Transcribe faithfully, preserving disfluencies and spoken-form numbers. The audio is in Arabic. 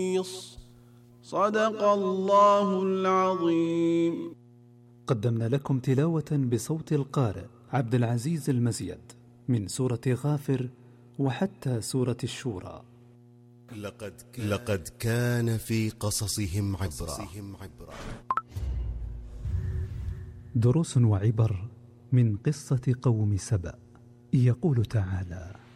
صدق الله العظيم. قدمنا لكم تلاوة بصوت القارئ عبد العزيز المزيد من سورة غافر وحتى سورة الشورى. لقد كان, لقد كان في قصصهم عبرة. دروس وعبر من قصة قوم سبأ. يقول تعالى: